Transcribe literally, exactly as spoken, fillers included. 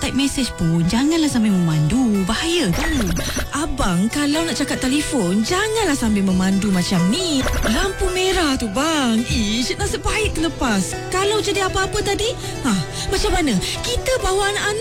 type mesej pun janganlah sambil memandu. Bahaya kan? Abang, kalau nak cakap telefon, janganlah sambil memandu macam ni. Lampu merah tu bang. Ish, nasib baik terlepas. Kalau jadi apa-apa tadi, ha, macam mana? Kita bawa anak-anak